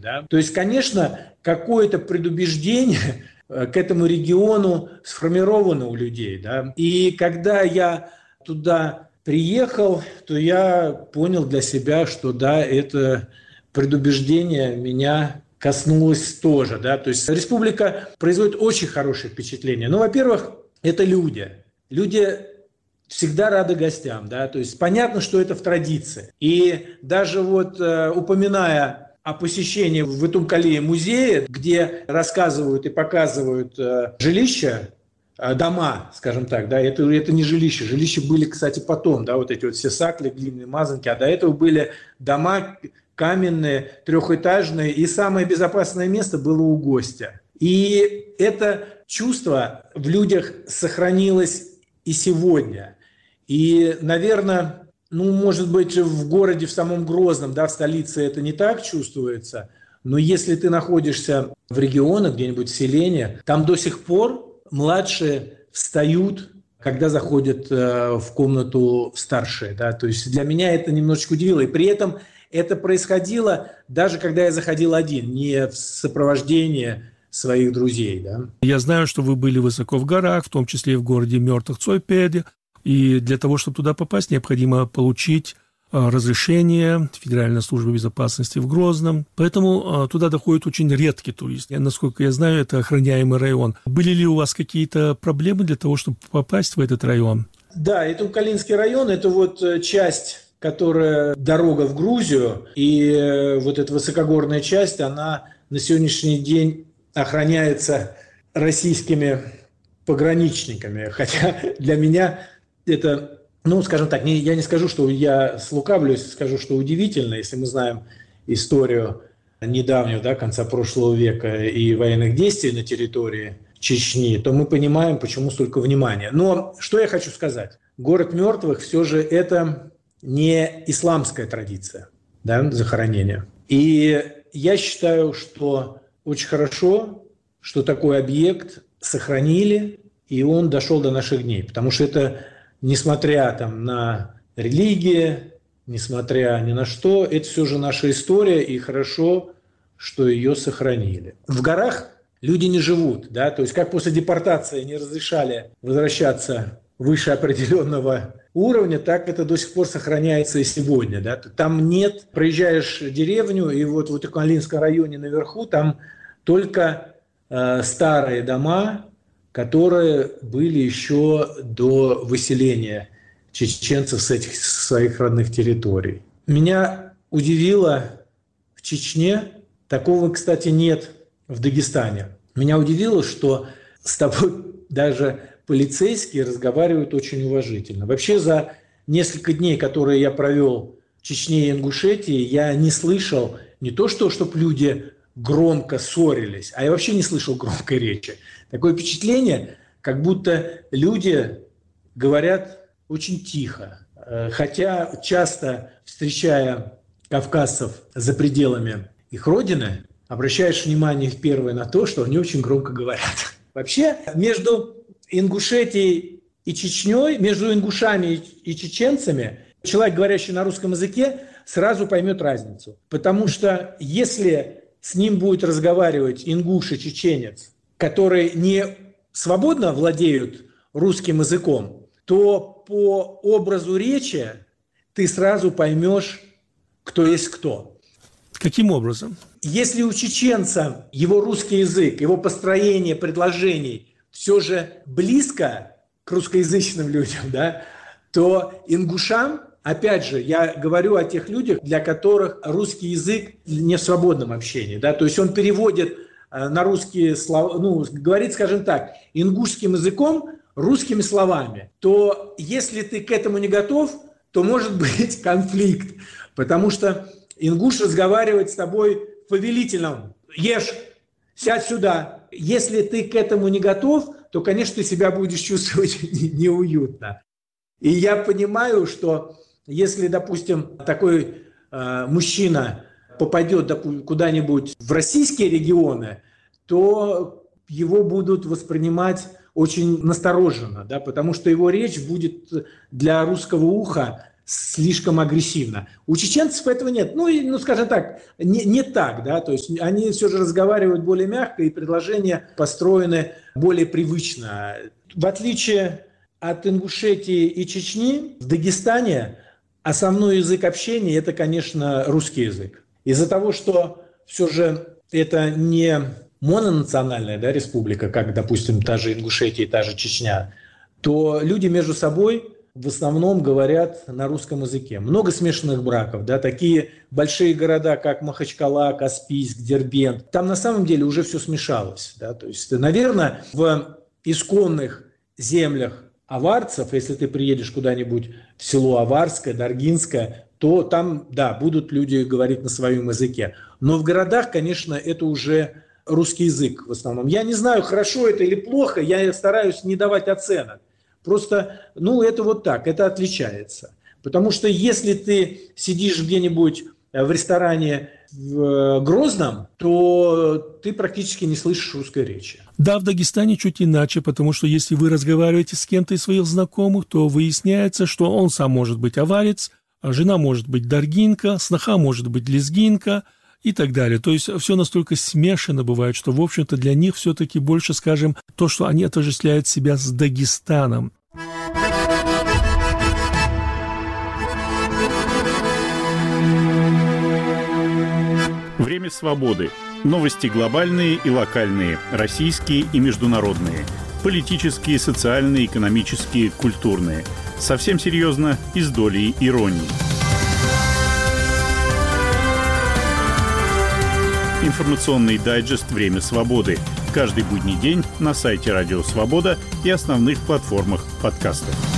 да. То есть, конечно, какое-то предубеждение к этому региону сформировано у людей, да. И когда я туда приехал, то я понял для себя, что да, это предубеждение меня коснулось тоже, да. То есть республика производит очень хорошее впечатление. Ну, во-первых, это люди. Люди всегда рады гостям, да, то есть понятно, что это в традиции. И даже вот упоминая о посещении в Итумкале музея, где рассказывают и показывают жилища, дома, скажем так, да, это не жилища. Жилища были, кстати, потом, да, вот эти вот все сакли, глиняные мазанки, а до этого были дома каменные, трехэтажные, и самое безопасное место было у гостя. И это чувство в людях сохранилось и сегодня. И, наверное, ну, может быть, в городе, в самом Грозном, да, в столице это не так чувствуется, но если ты находишься в регионах, где-нибудь в селении, там до сих пор младшие встают, когда заходят в комнату старшие, да, то есть для меня это немножечко удивило. И при этом это происходило даже когда я заходил один, не в сопровождении своих друзей, да. Я знаю, что вы были высоко в горах, в том числе и в городе мертвых Цойпеде, и для того, чтобы туда попасть, необходимо получить разрешение Федеральной службы безопасности в Грозном. Поэтому туда доходят очень редкие туристы. Насколько я знаю, это охраняемый район. Были ли у вас какие-то проблемы для того, чтобы попасть в этот район? Да, это Укалинский район, это вот часть, которая дорога в Грузию, и вот эта высокогорная часть, она на сегодняшний день охраняется российскими пограничниками. Хотя для меня это, ну, скажем так, я не скажу, что я слукавлюсь, скажу, что удивительно, если мы знаем историю недавнего, да, конца прошлого века и военных действий на территории Чечни, то мы понимаем, почему столько внимания. Но что я хочу сказать? Город мертвых все же это не исламская традиция, да, захоронения. И я считаю, что очень хорошо, что такой объект сохранили, и он дошел до наших дней. Потому что это, несмотря там, на религии, несмотря ни на что, это все же наша история, и хорошо, что ее сохранили. В горах люди не живут, да, то есть как после депортации не разрешали возвращаться выше определенного уровня, так это до сих пор сохраняется и сегодня. Да? Там нет, проезжаешь деревню, и вот в Итумкалинском районе наверху там только старые дома, которые были еще до выселения чеченцев с этих своих родных территорий. Меня удивило в Чечне, такого, кстати, нет в Дагестане. Меня удивило, что с тобой даже полицейские разговаривают очень уважительно. Вообще за несколько дней, которые я провел в Чечне и Ингушетии, я не слышал не то, чтобы люди громко ссорились, а я вообще не слышал громкой речи. Такое впечатление, как будто люди говорят очень тихо. Хотя часто, встречая кавказцев за пределами их родины, обращаешь внимание их первое на то, что они очень громко говорят. Вообще, между Ингушетией и Чечней, между ингушами и чеченцами, человек, говорящий на русском языке, сразу поймет разницу. Потому что если с ним будет разговаривать ингуш и чеченец, которые не свободно владеют русским языком, то по образу речи ты сразу поймешь, кто есть кто. Каким образом? Если у чеченца его русский язык, его построение предложений все же близко к русскоязычным людям, да, то ингушам, опять же, я говорю о тех людях, для которых русский язык не в свободном общении, да, то есть он переводит на русские слова, ну, говорит, скажем так, ингушским языком, русскими словами, то если ты к этому не готов, то может быть конфликт, потому что ингуш разговаривает с тобой в повелительном: ешь, сядь сюда. Если ты к этому не готов, то, конечно, ты себя будешь чувствовать неуютно. И я понимаю, что если, допустим, такой мужчина попадет куда-нибудь в российские регионы, то его будут воспринимать очень настороженно, да, потому что его речь будет для русского уха слишком агрессивно. У чеченцев этого нет. Скажем так, не так, да, то есть они все же разговаривают более мягко, и предложения построены более привычно. В отличие от Ингушетии и Чечни, в Дагестане основной язык общения – это, конечно, русский язык. Из-за того, что все же это не мононациональная, да, республика, как, допустим, та же Ингушетия и та же Чечня, то люди между собой в основном говорят на русском языке. Много смешанных браков, да, такие большие города, как Махачкала, Каспийск, Дербент. Там на самом деле уже все смешалось. Да, то есть, наверное, в исконных землях аварцев, если ты приедешь куда-нибудь в село Аварское, Даргинское, то там, да, будут люди говорить на своем языке. Но в городах, конечно, это уже русский язык в основном. Я не знаю, хорошо это или плохо, я стараюсь не давать оценок. Просто, это вот так, это отличается. Потому что если ты сидишь где-нибудь в ресторане в Грозном, то ты практически не слышишь русской речи. Да, в Дагестане чуть иначе, потому что если вы разговариваете с кем-то из своих знакомых, то выясняется, что он сам может быть аварец, а жена может быть даргинка, сноха может быть лезгинка и так далее. То есть все настолько смешано бывает, что, в общем-то, для них все-таки больше, скажем, то, что они отождествляют себя с Дагестаном. Время свободы. Новости глобальные и локальные, российские и международные, политические, социальные, экономические, культурные. Совсем серьезно и с долей иронии. Информационный дайджест «Время свободы». Каждый будний день на сайте Радио Свобода и основных платформах подкастов.